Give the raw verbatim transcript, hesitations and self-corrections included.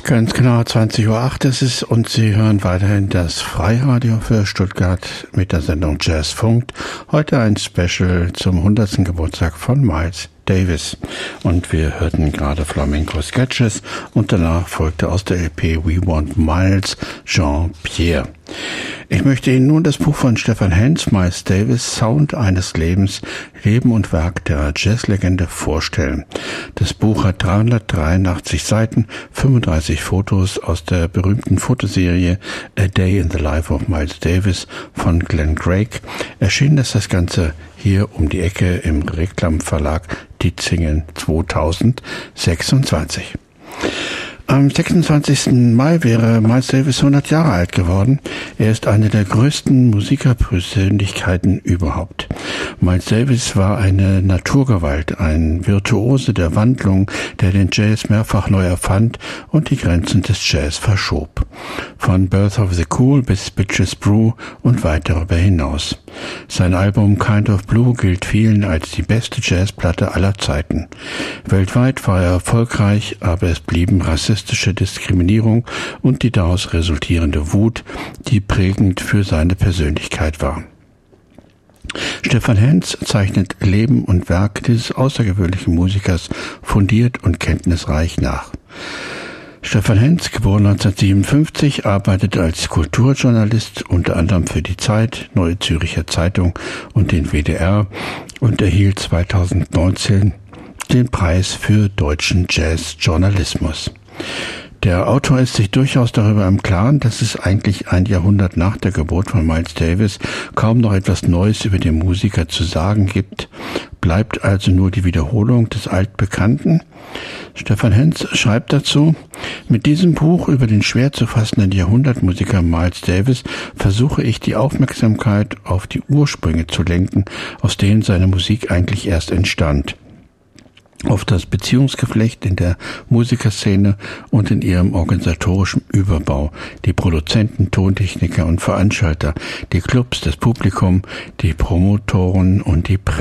Ganz genau, zwanzig Uhr acht ist es und Sie hören weiterhin das Freiradio für Stuttgart mit der Sendung Jazzfunk. Heute ein Special zum hundertsten Geburtstag von Miles Davis. Und wir hörten gerade Flamenco Sketches und danach folgte aus der L P We Want Miles Jean Pierre. Ich möchte Ihnen nun das Buch von Stefan Henz, Miles Davis, Sound eines Lebens, Leben und Werk der Jazzlegende vorstellen. Das Buch hat dreihundertdreiundachtzig Seiten, fünfunddreißig Fotos aus der berühmten Fotoserie A Day in the Life of Miles Davis von Glenn Craig. Erschienen ist das Ganze hier um die Ecke im Reklam Verlag Ditzingen zweitausendsechsundzwanzig. Am sechsundzwanzigsten Mai wäre Miles Davis hundert Jahre alt geworden. Er ist eine der größten Musikerpersönlichkeiten überhaupt. Miles Davis war eine Naturgewalt, ein Virtuose der Wandlung, der den Jazz mehrfach neu erfand und die Grenzen des Jazz verschob. Von Birth of the Cool bis Bitches Brew und weit darüber hinaus. Sein Album Kind of Blue gilt vielen als die beste Jazzplatte aller Zeiten. Weltweit war er erfolgreich, aber es blieben rassistische Diskriminierung und die daraus resultierende Wut, die prägend für seine Persönlichkeit war. Stefan Henz zeichnet Leben und Werk dieses außergewöhnlichen Musikers fundiert und kenntnisreich nach. Stefan Henz, geboren neunzehnhundertsiebenundfünfzig, arbeitete als Kulturjournalist unter anderem für die Zeit, Neue Zürcher Zeitung und den W D R und erhielt zweitausendneunzehn den Preis für deutschen Jazzjournalismus. Der Autor ist sich durchaus darüber im Klaren, dass es eigentlich ein Jahrhundert nach der Geburt von Miles Davis kaum noch etwas Neues über den Musiker zu sagen gibt, bleibt also nur die Wiederholung des Altbekannten. Stefan Henz schreibt dazu: Mit diesem Buch über den schwer zu fassenden Jahrhundertmusiker Miles Davis versuche ich die Aufmerksamkeit auf die Ursprünge zu lenken, aus denen seine Musik eigentlich erst entstand. Auf das Beziehungsgeflecht in der Musikerszene und in ihrem organisatorischen Überbau, die Produzenten, Tontechniker und Veranstalter, die Clubs, das Publikum, die Promotoren und die Presse.